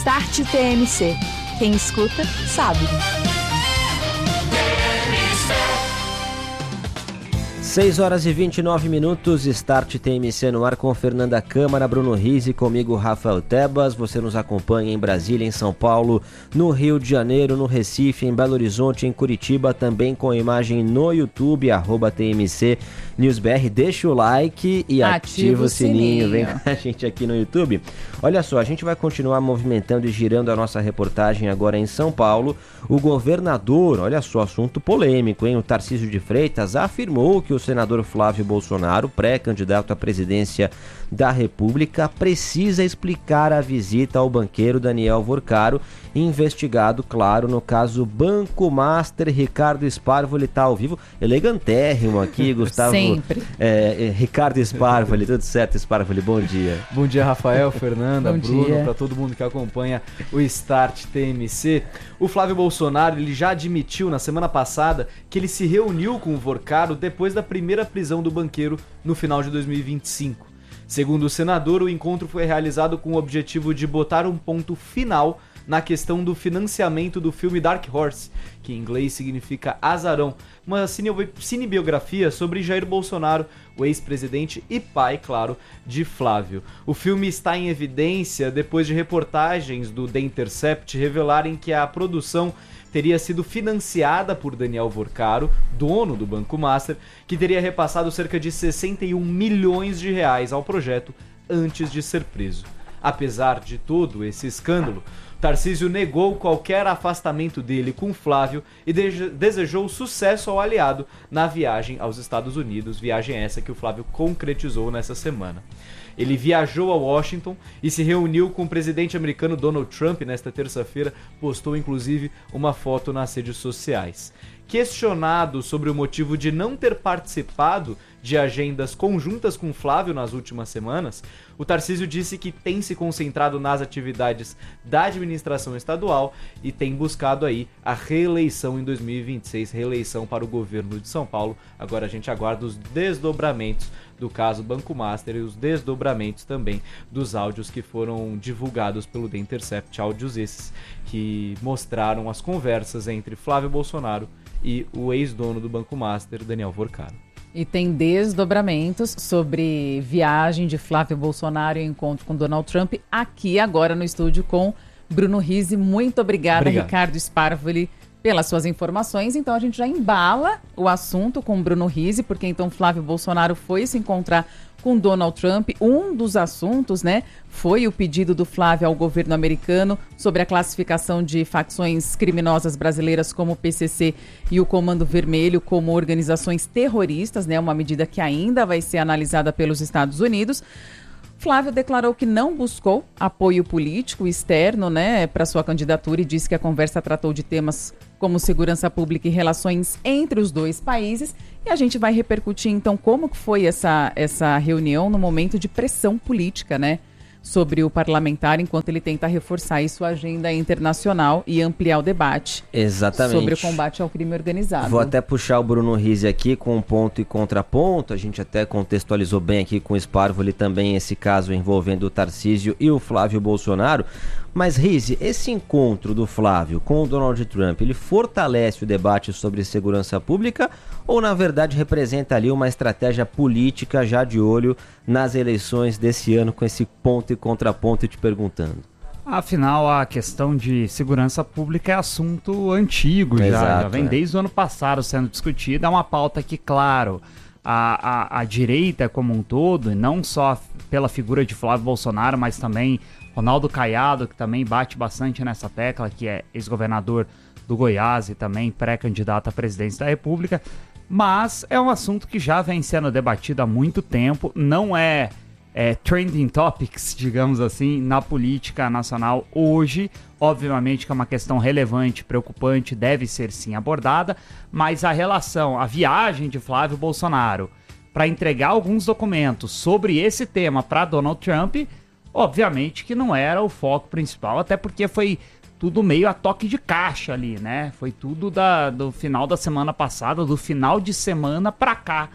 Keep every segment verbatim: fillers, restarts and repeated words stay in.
Start T M C. Quem escuta, sabe. seis horas e vinte e nove minutos, Start T M C no ar com Fernanda Câmara, Bruno Rizzi, comigo Rafael Tebas. Você nos acompanha em Brasília, em São Paulo, no Rio de Janeiro, no Recife, em Belo Horizonte, em Curitiba, também com imagem no YouTube, arroba T M C News B R. Deixa o like e ativa, ativa o sininho. sininho. Vem com a gente aqui no YouTube. Olha só, a gente vai continuar movimentando e girando a nossa reportagem agora em São Paulo. O governador, olha só, assunto polêmico, hein? O Tarcísio de Freitas afirmou que o senador Flávio Bolsonaro, pré-candidato à presidência da República, precisa explicar a visita ao banqueiro Daniel Vorcaro, investigado, claro, no caso Banco Master. Ricardo Sparvoli está ao vivo, elegantérrimo aqui, Gustavo. Sempre. É, é, Ricardo Sparvoli, tudo certo, Sparvoli? Bom dia. Bom dia, Rafael, Fernanda, Bom Bruno, para todo mundo que acompanha o Start T M C. O Flávio Bolsonaro, ele já admitiu na semana passada que ele se reuniu com o Vorcaro depois da primeira prisão do banqueiro no final de dois mil e vinte e cinco. Segundo o senador, o encontro foi realizado com o objetivo de botar um ponto final na questão do financiamento do filme Dark Horse, que em inglês significa Azarão, uma cinebiografia sobre Jair Bolsonaro, o ex-presidente e pai, claro, de Flávio. O filme está em evidência depois de reportagens do The Intercept revelarem que a produção teria sido financiada por Daniel Vorcaro, dono do Banco Master, que teria repassado cerca de sessenta e um milhões de reais ao projeto antes de ser preso. Apesar de todo esse escândalo, Tarcísio negou qualquer afastamento dele com Flávio e de- desejou sucesso ao aliado na viagem aos Estados Unidos, viagem essa que o Flávio concretizou nessa semana. Ele viajou a Washington e se reuniu com o presidente americano Donald Trump nesta terça-feira, postou inclusive uma foto nas redes sociais. Questionado sobre o motivo de não ter participado de agendas conjuntas com Flávio nas últimas semanas, o Tarcísio disse que tem se concentrado nas atividades da administração estadual e tem buscado aí a reeleição em dois mil e vinte e seis, reeleição para o governo de São Paulo. Agora a gente aguarda os desdobramentos do caso Banco Master e os desdobramentos também dos áudios que foram divulgados pelo The Intercept, áudios esses que mostraram as conversas entre Flávio Bolsonaro e o ex-dono do Banco Master, Daniel Vorcaro. E tem desdobramentos sobre viagem de Flávio Bolsonaro e encontro com Donald Trump aqui agora no estúdio com Bruno Rizzi. Muito obrigada, Obrigado. Ricardo Sparvoli, pelas suas informações. Então a gente já embala o assunto com Bruno Rizzi, porque então Flávio Bolsonaro foi se encontrar com Donald Trump. Um dos assuntos, né, foi o pedido do Flávio ao governo americano sobre a classificação de facções criminosas brasileiras como o P C C e o Comando Vermelho como organizações terroristas, né, uma medida que ainda vai ser analisada pelos Estados Unidos. Flávio declarou que não buscou apoio político externo, né, para sua candidatura e disse que a conversa tratou de temas como segurança pública e relações entre os dois países. E a gente vai repercutir, então, como foi essa, essa reunião no momento de pressão política, né, sobre o parlamentar, enquanto ele tenta reforçar aí sua agenda internacional e ampliar o debate. Exatamente. Sobre o combate ao crime organizado. Vou até puxar o Bruno Rizzi aqui com um ponto e contraponto. A gente até contextualizou bem aqui com o Sparvoli também esse caso envolvendo o Tarcísio e o Flávio Bolsonaro. Mas, Rizzi, esse encontro do Flávio com o Donald Trump, ele fortalece o debate sobre segurança pública ou, na verdade, representa ali uma estratégia política já de olho nas eleições desse ano, com esse ponto e contraponto e te perguntando? Afinal, a questão de segurança pública é assunto antigo, Exato, já, já vem é. desde o ano passado sendo discutida. É uma pauta que, claro, a, a, a direita como um todo, e não só pela figura de Flávio Bolsonaro, mas também Ronaldo Caiado, que também bate bastante nessa tecla, que é ex-governador do Goiás e também pré-candidato à presidência da República. Mas é um assunto que já vem sendo debatido há muito tempo, não é, é trending topics, digamos assim, na política nacional hoje. Obviamente que é uma questão relevante, preocupante, deve ser sim abordada, mas a relação, a viagem de Flávio Bolsonaro para entregar alguns documentos sobre esse tema para Donald Trump, obviamente que não era o foco principal, até porque foi tudo meio a toque de caixa ali, né? Foi tudo da, do final da semana passada, do final de semana pra cá,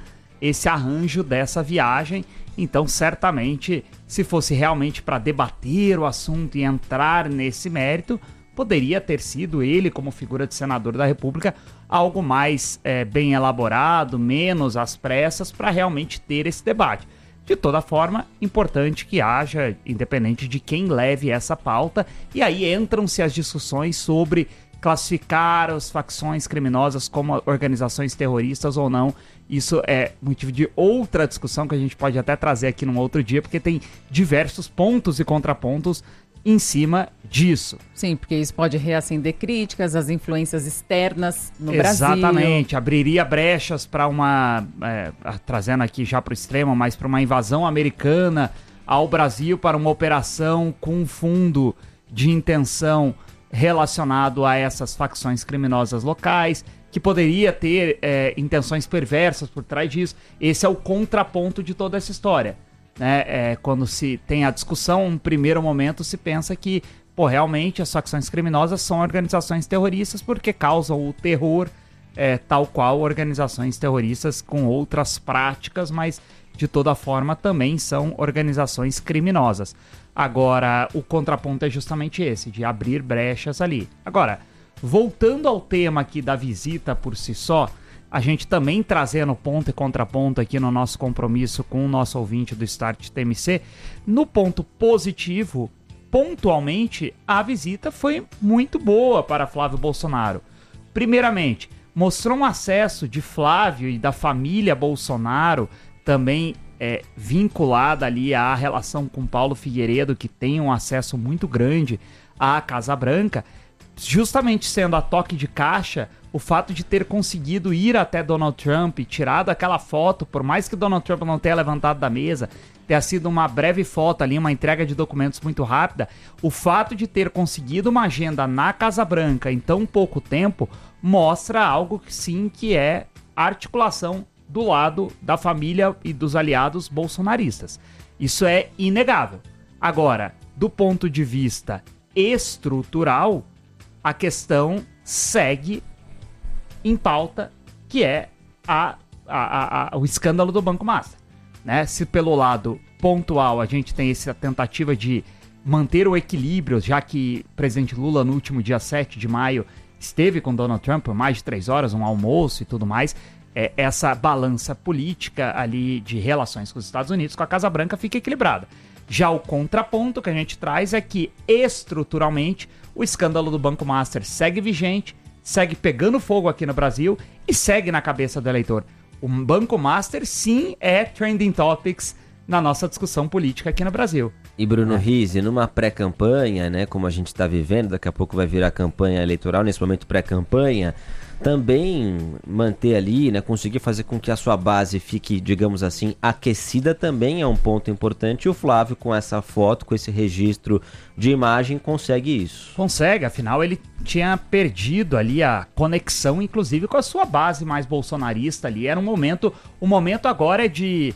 esse arranjo dessa viagem. Então, certamente, se fosse realmente para debater o assunto e entrar nesse mérito, poderia ter sido ele, como figura de senador da República, algo mais é, bem elaborado, menos às pressas, para realmente ter esse debate. De toda forma, importante que haja, independente de quem leve essa pauta, e aí entram-se as discussões sobre classificar as facções criminosas como organizações terroristas ou não. Isso é motivo de outra discussão que a gente pode até trazer aqui num outro dia, porque tem diversos pontos e contrapontos em cima disso. Sim, porque isso pode reacender críticas, as influências externas no Brasil. Exatamente, abriria brechas para uma, é, trazendo aqui já para o extremo, mas para uma invasão americana ao Brasil, para uma operação com um fundo de intenção relacionado a essas facções criminosas locais, que poderia ter é, intenções perversas por trás disso. Esse é o contraponto de toda essa história. Né? É, quando se tem a discussão, um primeiro momento se pensa que, pô, realmente as facções criminosas são organizações terroristas porque causam o terror, é, tal qual organizações terroristas com outras práticas, mas de toda forma também são organizações criminosas. Agora, o contraponto é justamente esse, de abrir brechas ali. Agora, voltando ao tema aqui da visita por si só, a gente também trazendo ponto e contraponto aqui no nosso compromisso com o nosso ouvinte do Start T M C, no ponto positivo, pontualmente, a visita foi muito boa para Flávio Bolsonaro. Primeiramente, mostrou um acesso de Flávio e da família Bolsonaro, também é, vinculada ali à relação com Paulo Figueiredo, que tem um acesso muito grande à Casa Branca, justamente sendo a toque de caixa, o fato de ter conseguido ir até Donald Trump, tirado aquela foto, por mais que Donald Trump não tenha levantado da mesa, tenha sido uma breve foto ali, uma entrega de documentos muito rápida, o fato de ter conseguido uma agenda na Casa Branca em tão pouco tempo, mostra algo que sim, que é articulação do lado da família e dos aliados bolsonaristas. Isso é inegável. Agora, do ponto de vista estrutural, a questão segue em pauta, que é a, a, a, o escândalo do Banco Master. Né? Se pelo lado pontual a gente tem essa tentativa de manter o equilíbrio, já que o presidente Lula no último dia sete de maio esteve com Donald Trump por mais de três horas, um almoço e tudo mais, é, essa balança política ali de relações com os Estados Unidos, com a Casa Branca, fica equilibrada. Já o contraponto que a gente traz é que, estruturalmente, o escândalo do Banco Master segue vigente, segue pegando fogo aqui no Brasil e segue na cabeça do eleitor. O Banco Master, sim, é trending topics na nossa discussão política aqui no Brasil. E Bruno é. Rizzi, numa pré-campanha, né, como a gente está vivendo, daqui a pouco vai virar campanha eleitoral, nesse momento pré-campanha, também manter ali, né, conseguir fazer com que a sua base fique, digamos assim, aquecida também é um ponto importante, e o Flávio, com essa foto, com esse registro de imagem, consegue isso. Consegue, afinal ele tinha perdido ali a conexão, inclusive, com a sua base mais bolsonarista ali. Era um momento, o momento agora é de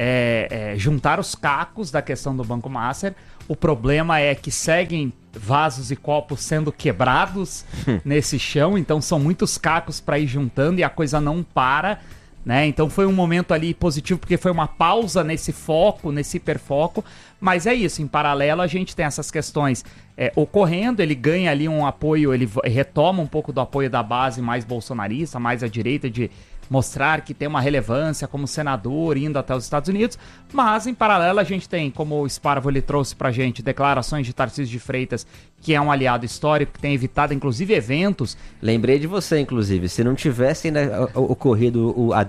é, é, juntar os cacos da questão do Banco Master. O problema é que seguem vasos e copos sendo quebrados nesse chão, então são muitos cacos para ir juntando e a coisa não para, né? Então foi um momento ali positivo porque foi uma pausa nesse foco, nesse hiperfoco, mas é isso, em paralelo a gente tem essas questões é, ocorrendo, ele ganha ali um apoio, ele retoma um pouco do apoio da base mais bolsonarista, mais à direita, de mostrar que tem uma relevância como senador indo até os Estados Unidos, mas em paralelo a gente tem, como o Sparvo ele trouxe pra gente, declarações de Tarcísio de Freitas, que é um aliado histórico, que tem evitado inclusive eventos. Lembrei de você, inclusive, se não tivesse ainda ocorrido a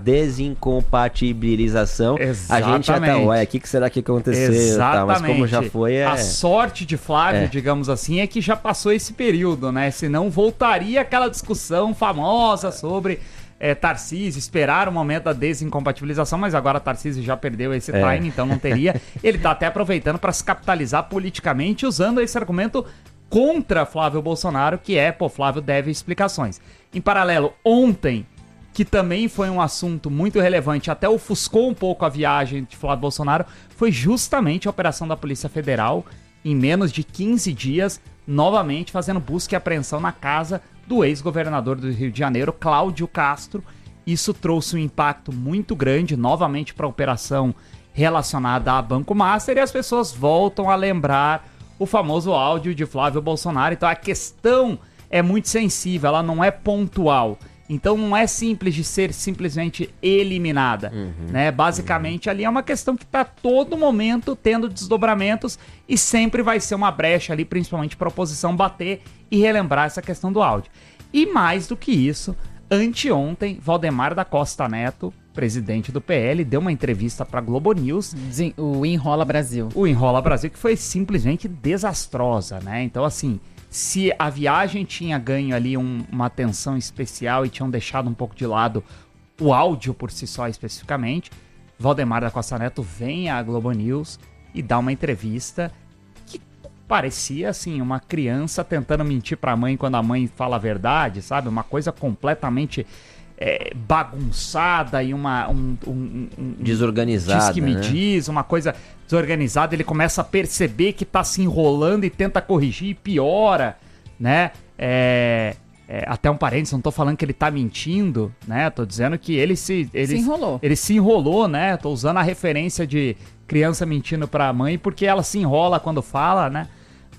desincompatibilização, Exatamente. A gente já tá, ué, o que, que será que aconteceu? Exatamente. Tá, mas como já foi, é... A sorte de Flávio, é. digamos assim, é que já passou esse período, né? Senão voltaria aquela discussão famosa sobre... É, Tarcísio, esperar o momento da desincompatibilização, mas agora Tarcísio já perdeu esse é. time, então não teria. Ele tá até aproveitando para se capitalizar politicamente, usando esse argumento contra Flávio Bolsonaro, que é, pô, Flávio deve explicações. Em paralelo, ontem, que também foi um assunto muito relevante, até ofuscou um pouco a viagem de Flávio Bolsonaro, foi justamente a operação da Polícia Federal, em menos de quinze dias, novamente fazendo busca e apreensão na casa do ex-governador do Rio de Janeiro, Cláudio Castro, Isso trouxe um impacto muito grande, novamente, para a operação relacionada a Banco Master, e as pessoas voltam a lembrar o famoso áudio de Flávio Bolsonaro. Então a questão é muito sensível, ela não é pontual. Então não é simples de ser simplesmente eliminada, uhum, né? Basicamente uhum. ali é uma questão que está todo momento tendo desdobramentos e sempre vai ser uma brecha ali, principalmente para a oposição bater e relembrar essa questão do áudio. E mais do que isso, anteontem, Valdemar da Costa Neto, presidente do P L, deu uma entrevista para a Globo News. O Enrola Brasil. O Enrola Brasil, que foi simplesmente desastrosa, né? Então assim... Se a viagem tinha ganho ali um, uma atenção especial e tinham deixado um pouco de lado o áudio por si só especificamente, Valdemar da Costa Neto vem à Globo News e dá uma entrevista que parecia assim uma criança tentando mentir para a mãe quando a mãe fala a verdade, sabe? Uma coisa completamente é, bagunçada e uma... Um, um, um, desorganizada, diz que me né? diz, uma coisa desorganizada. Ele começa a perceber que tá se enrolando e tenta corrigir e piora, né? É, é, até um parênteses, não tô falando que ele tá mentindo, né? Tô dizendo que ele se... Ele se enrolou. Ele se enrolou, né? Tô usando a referência de criança mentindo pra mãe porque ela se enrola quando fala, né?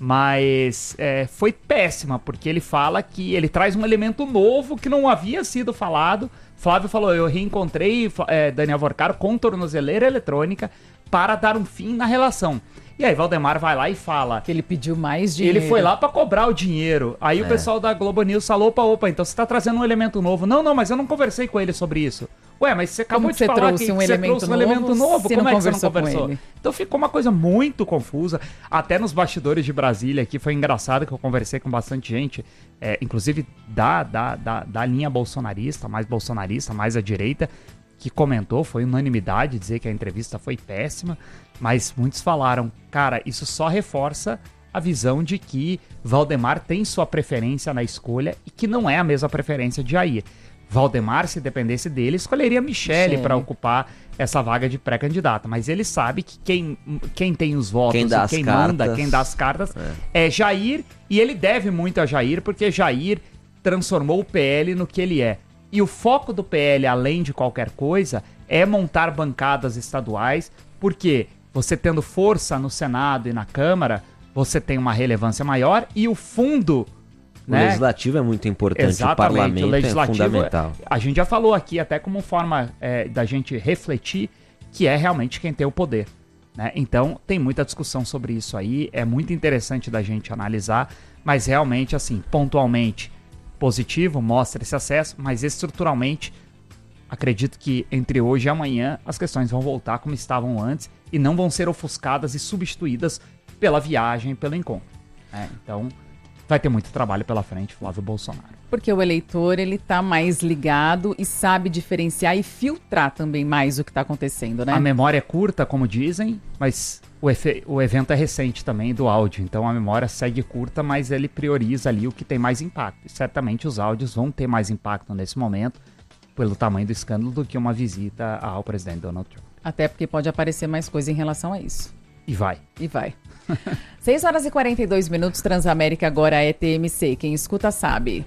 Mas é, foi péssima, porque ele fala que ele traz um elemento novo que não havia sido falado. Flávio falou, eu reencontrei é, Daniel Vorcaro com tornozeleira eletrônica para dar um fim na relação. E aí Valdemar vai lá e fala... Que ele pediu mais dinheiro. Ele foi lá para cobrar o dinheiro. Aí é. o pessoal da Globo News falou, opa, opa, então você tá trazendo um elemento novo. Não, não, mas eu não conversei com ele sobre isso. Ué, mas você acabou Como de você falar trouxe que um você elemento trouxe um novo, elemento novo. Como é que você não conversou? Com ele? Então ficou uma coisa muito confusa. Até nos bastidores de Brasília aqui foi engraçado que eu conversei com bastante gente, é, inclusive da, da, da, da linha bolsonarista, mais bolsonarista, mais à direita, que comentou, foi unanimidade dizer que a entrevista foi péssima, mas muitos falaram, cara, isso só reforça a visão de que Valdemar tem sua preferência na escolha e que não é a mesma preferência de Jair. Valdemar, se dependesse dele, escolheria Michele para ocupar essa vaga de pré-candidata. Mas ele sabe que quem, quem tem os votos, quem, dá quem cartas, manda, quem dá as cartas é. é Jair. E ele deve muito a Jair, porque Jair transformou o P L no que ele é. E o foco do P L, além de qualquer coisa, é montar bancadas estaduais, porque você tendo força no Senado e na Câmara, você tem uma relevância maior e o fundo... O né? legislativo é muito importante, exatamente, o parlamento o legislativo é fundamental. A gente já falou aqui, até como forma é, da gente refletir, que é realmente quem tem o poder. Né? Então, tem muita discussão sobre isso aí, é muito interessante da gente analisar, mas realmente, assim, pontualmente positivo, mostra esse acesso, mas estruturalmente, acredito que entre hoje e amanhã as questões vão voltar como estavam antes e não vão ser ofuscadas e substituídas pela viagem, pelo encontro. Né? Então... vai ter muito trabalho pela frente, Flávio Bolsonaro. Porque o eleitor, ele tá mais ligado e sabe diferenciar e filtrar também mais o que tá acontecendo, né? A memória é curta, como dizem, mas o, efe- o evento é recente também do áudio. Então a memória segue curta, mas ele prioriza ali o que tem mais impacto. E certamente os áudios vão ter mais impacto nesse momento, pelo tamanho do escândalo, do que uma visita ao presidente Donald Trump. Até porque pode aparecer mais coisa em relação a isso. E vai. E vai. seis horas e quarenta e dois minutos, Transamérica agora é T M C. Quem escuta sabe.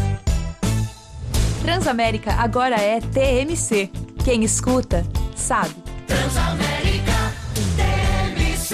Transamérica agora é T M C. Quem escuta sabe. Transamérica T M C.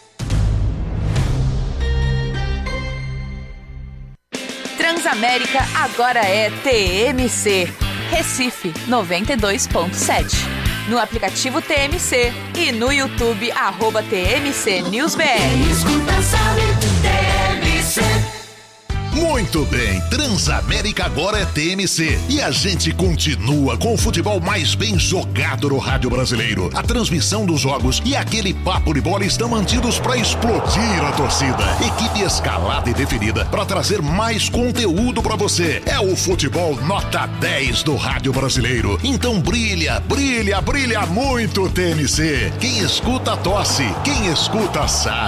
Transamérica agora é T M C. Recife noventa e dois ponto sete. No aplicativo T M C e no YouTube, arroba T M C News B R. Quem escuta sabe, T M C. Muito bem, Transamérica agora é T M C e a gente continua com o futebol mais bem jogado no rádio brasileiro. A transmissão dos jogos e aquele papo de bola estão mantidos para explodir a torcida. Equipe escalada e definida para trazer mais conteúdo para você. É o futebol nota dez do rádio brasileiro. Então brilha, brilha, brilha muito T M C. Quem escuta tosse, quem escuta sabe.